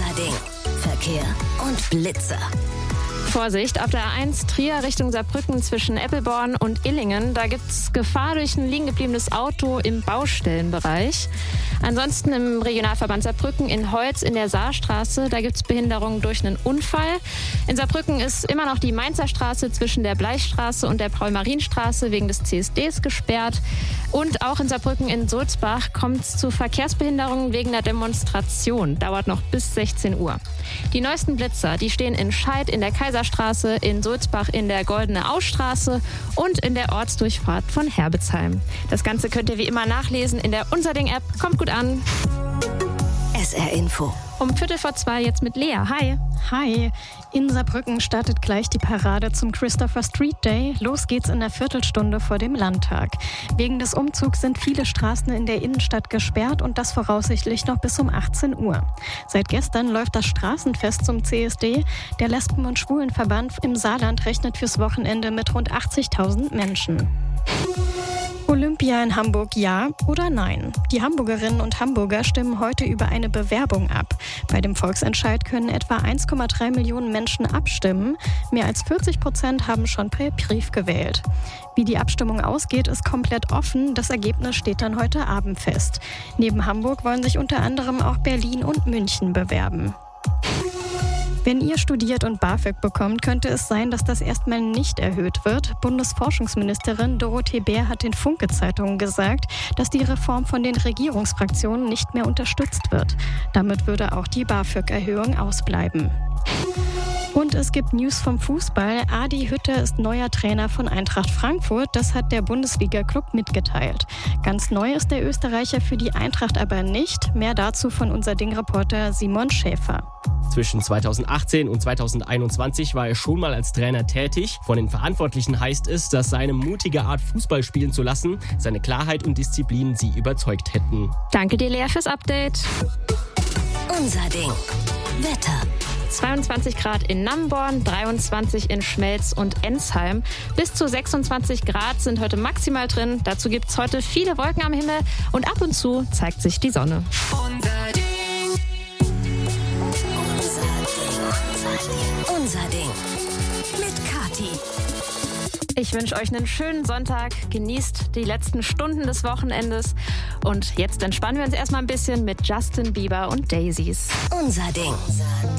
Unser Ding. Verkehr und Blitzer. Vorsicht, auf der A1 Trier Richtung Saarbrücken zwischen Eppelborn und Illingen. Da gibt es Gefahr durch ein liegen gebliebenes Auto im Baustellenbereich. Ansonsten im Regionalverband Saarbrücken in Holz in der Saarstraße. Da gibt es Behinderungen durch einen Unfall. In Saarbrücken ist immer noch die Mainzer Straße zwischen der Bleichstraße und der Paul-Marien-Straße wegen des CSDs gesperrt. Und auch in Saarbrücken in Sulzbach kommt es zu Verkehrsbehinderungen wegen der Demonstration. Dauert noch bis 16 Uhr. Die neuesten Blitzer, die stehen in Scheid in der Kaiserstraße, in Sulzbach in der Goldene Austraße und in der Ortsdurchfahrt von Herbesheim. Das Ganze könnt ihr wie immer nachlesen in der Unser Ding App. Kommt gut an. SR Info. Um 2:15 jetzt mit Lea. Hi. Hi. In Saarbrücken startet gleich die Parade zum Christopher Street Day. Los geht's in einer Viertelstunde vor dem Landtag. Wegen des Umzugs sind viele Straßen in der Innenstadt gesperrt und das voraussichtlich noch bis um 18 Uhr. Seit gestern läuft das Straßenfest zum CSD. Der Lesben- und Schwulenverband im Saarland rechnet fürs Wochenende mit rund 80.000 Menschen. Olympia in Hamburg, ja oder nein? Die Hamburgerinnen und Hamburger stimmen heute über eine Bewerbung ab. Bei dem Volksentscheid können etwa 1,3 Millionen Menschen abstimmen. Mehr als 40% haben schon per Brief gewählt. Wie die Abstimmung ausgeht, ist komplett offen. Das Ergebnis steht dann heute Abend fest. Neben Hamburg wollen sich unter anderem auch Berlin und München bewerben. Wenn ihr studiert und BAföG bekommt, könnte es sein, dass das erstmal nicht erhöht wird. Bundesforschungsministerin Dorothee Bär hat den Funke-Zeitungen gesagt, dass die Reform von den Regierungsfraktionen nicht mehr unterstützt wird. Damit würde auch die BAföG-Erhöhung ausbleiben. Und es gibt News vom Fußball. Adi Hütter ist neuer Trainer von Eintracht Frankfurt. Das hat der Bundesliga-Club mitgeteilt. Ganz neu ist der Österreicher für die Eintracht aber nicht. Mehr dazu von Unser Ding-Reporter Simon Schäfer. Zwischen 2018 und 2021 war er schon mal als Trainer tätig. Von den Verantwortlichen heißt es, dass seine mutige Art, Fußball spielen zu lassen, seine Klarheit und Disziplin sie überzeugt hätten. Danke dir, Lea, fürs Update. Unser Ding. Wetter. 22 Grad in Namborn, 23 in Schmelz und Ensheim. Bis zu 26 Grad sind heute maximal drin. Dazu gibt es heute viele Wolken am Himmel und ab und zu zeigt sich die Sonne. Unser Ding. Unser Ding. Mit Kathi. Ich wünsche euch einen schönen Sonntag. Genießt die letzten Stunden des Wochenendes. Und jetzt entspannen wir uns erstmal ein bisschen mit Justin Bieber und Daisies. Unser Ding.